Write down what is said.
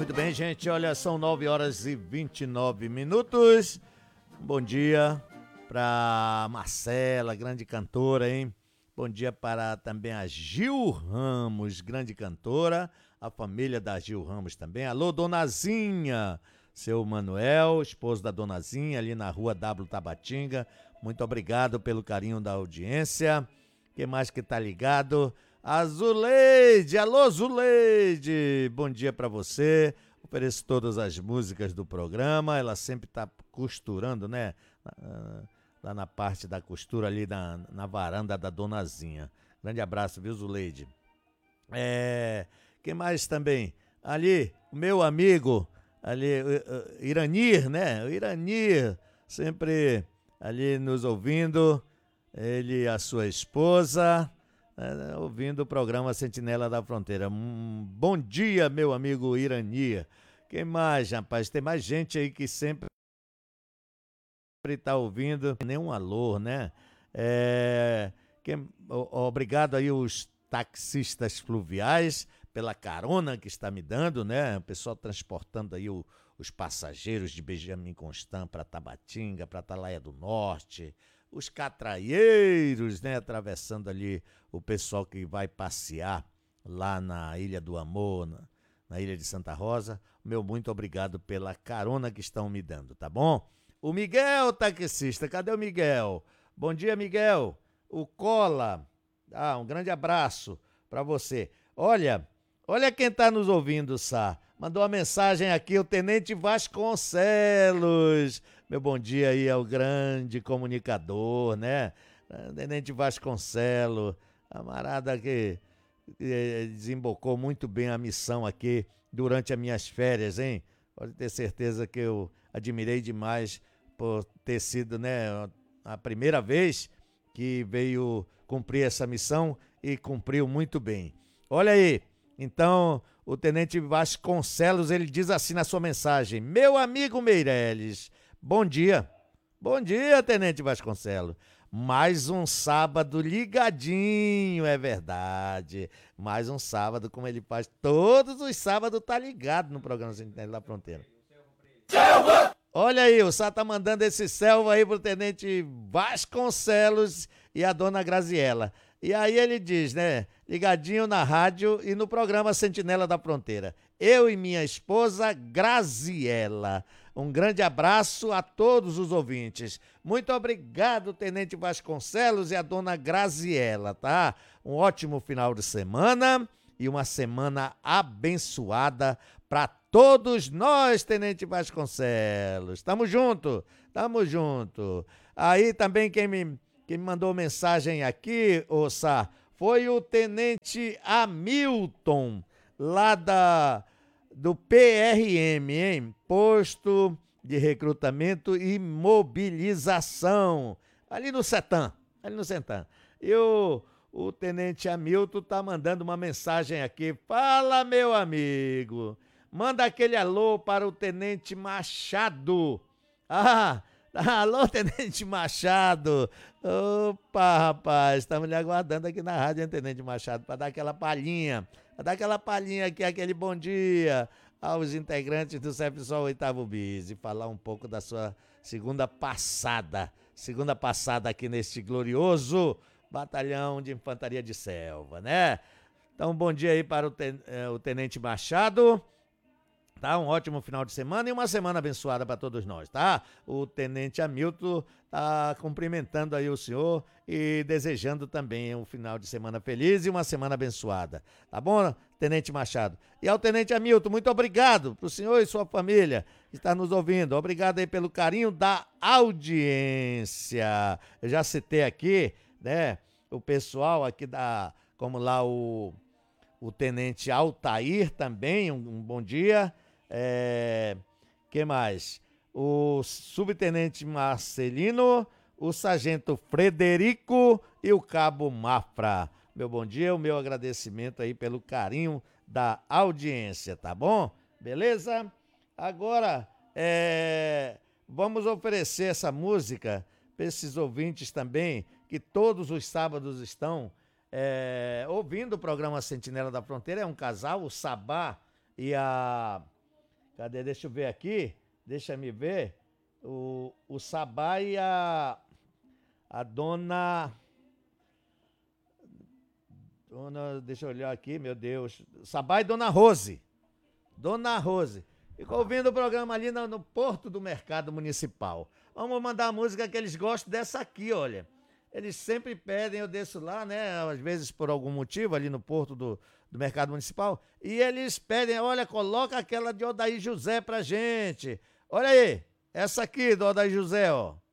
Muito bem, gente, olha, são 9 horas e 29 minutos. Bom dia para Marcela, grande cantora, hein? Bom dia para também a Gil Ramos, grande cantora, a família da Gil Ramos também. Alô, Donazinha, seu Manuel, esposo da Donazinha, ali na rua W Tabatinga. Muito obrigado pelo carinho da audiência. Quem mais que tá ligado? A Zuleide, alô Zuleide, bom dia para você. Ofereço todas as músicas do programa, ela sempre tá costurando, né? Lá na parte da costura ali na varanda da Donazinha. Grande abraço, viu, Zuleide? Quem mais também? Ali, o meu amigo, ali, Iranir, né? O Iranir, sempre ali nos ouvindo, ele e a sua esposa, ouvindo o programa Sentinela da Fronteira. Bom dia, meu amigo Iranir. Quem mais, rapaz? Tem mais gente aí que sempre está ouvindo. Nem um alô, né? Obrigado aí os taxistas fluviais pela carona que está me dando, né? O pessoal transportando aí os passageiros de Benjamin Constant para Tabatinga, para Atalaia do Norte, os catraieiros, né? Atravessando ali o pessoal que vai passear lá na Ilha do Amor, na Ilha de Santa Rosa. Meu muito obrigado pela carona que estão me dando, tá bom? O Miguel, taxista, cadê o Miguel? Bom dia, Miguel. O Cola, um grande abraço para você. Olha quem tá nos ouvindo, Sá. Mandou uma mensagem aqui, o Tenente Vasconcelos. Meu bom dia aí ao grande comunicador, né? Tenente Vasconcelos, camarada que desembocou muito bem a missão aqui durante as minhas férias, hein? Pode ter certeza que eu admirei demais por ter sido, né, a primeira vez que veio cumprir essa missão e cumpriu muito bem. Olha aí, então o Tenente Vasconcelos, ele diz assim na sua mensagem: meu amigo Meirelles, bom dia. Bom dia, Tenente Vasconcelos. Mais um sábado ligadinho, é verdade. Mais um sábado, como ele faz todos os sábados, tá ligado no programa Sentinela da Fronteira. Selva! Olha aí, o Sá tá mandando esse selva aí pro Tenente Vasconcelos e a dona Graziella. E aí ele diz, né, ligadinho na rádio e no programa Sentinela da Fronteira. Eu e minha esposa Graziella. Um grande abraço a todos os ouvintes. Muito obrigado, Tenente Vasconcelos e a dona Graziella, tá? Um ótimo final de semana e uma semana abençoada para todos nós, Tenente Vasconcelos. Tamo junto, tamo junto. Aí também quem me mandou mensagem aqui, Sá, foi o Tenente Hamilton, lá do PRM, hein? Posto de Recrutamento e Mobilização, ali no Sertã. E o Tenente Hamilton tá mandando uma mensagem aqui. Fala, meu amigo. Manda aquele alô para o Tenente Machado. Alô, Tenente Machado. Opa, rapaz, estamos lhe aguardando aqui na rádio, hein, Tenente Machado, para dar aquela palhinha. Aqui, aquele bom dia aos integrantes do CEPSOL 8º BIS e falar um pouco da sua segunda passada aqui neste glorioso Batalhão de Infantaria de Selva, né? Então, bom dia aí para o Tenente Machado. Tá? Um ótimo final de semana e uma semana abençoada para todos nós, tá? O Tenente Hamilton tá cumprimentando aí o senhor e desejando também um final de semana feliz e uma semana abençoada, tá bom, Tenente Machado? E ao Tenente Hamilton, muito obrigado pro senhor e sua família que está nos ouvindo. Obrigado aí pelo carinho da audiência. Eu já citei aqui, né, o pessoal aqui como lá o Tenente Altair também, um bom dia. Que mais? O Subtenente Marcelino, o Sargento Frederico e o Cabo Mafra. Meu bom dia, o meu agradecimento aí pelo carinho da audiência, tá bom? Beleza? Agora, vamos oferecer essa música para esses ouvintes também, que todos os sábados estão ouvindo o programa Sentinela da Fronteira. É um casal, o Sabá e a Cadê? Deixa eu ver aqui. Deixa me ver. O Sabá e a dona. Deixa eu olhar aqui, meu Deus. Sabá e Dona Rose. Dona Rose. Ficou ouvindo o programa ali no Porto do Mercado Municipal. Vamos mandar a música que eles gostam dessa aqui, olha. Eles sempre pedem, eu desço lá, né? Às vezes por algum motivo, ali no Porto do Mercado Municipal. E eles pedem, olha, coloca aquela de Odair José pra gente. Olha aí, essa aqui do Odair José, ó.